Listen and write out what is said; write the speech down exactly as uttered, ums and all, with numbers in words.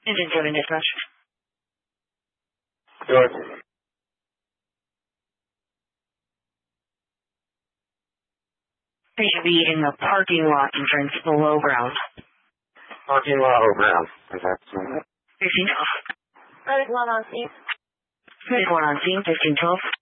Engine seven dispatch. Good. They should be in the parking lot entrance below ground. Parking lot or ground. Is that fifteen twelve. Medic one on scene. Medic one on scene, fifteen twelve.